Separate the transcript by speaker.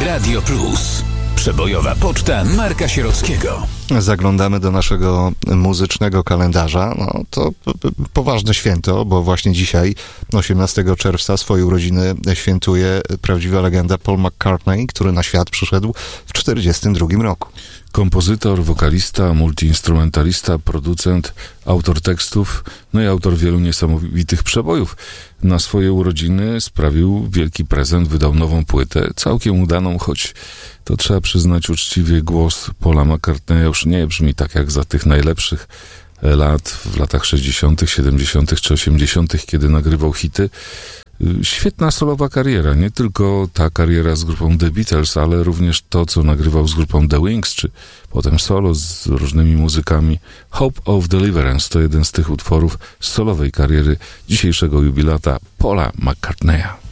Speaker 1: Radio Plus. Przebojowa poczta Marka Sierockiego.
Speaker 2: Zaglądamy do naszego muzycznego kalendarza. No, to poważne święto, bo właśnie dzisiaj, 18 czerwca, swoje urodziny świętuje prawdziwa legenda Paul McCartney, który na świat przyszedł w 1942 roku.
Speaker 3: Kompozytor, wokalista, multiinstrumentalista, producent, autor tekstów, no i autor wielu niesamowitych przebojów. Na swoje urodziny sprawił wielki prezent, wydał nową płytę, całkiem udaną, choć to trzeba przyznać uczciwie, głos Paula McCartneya już nie brzmi tak jak za tych najlepszych lat, w latach 60., 70. czy 80., kiedy nagrywał hity. Świetna solowa kariera, nie tylko ta kariera z grupą The Beatles, ale również to, co nagrywał z grupą The Wings, czy potem solo z różnymi muzykami. Hope of Deliverance to jeden z tych utworów z solowej kariery dzisiejszego jubilata Paula McCartneya.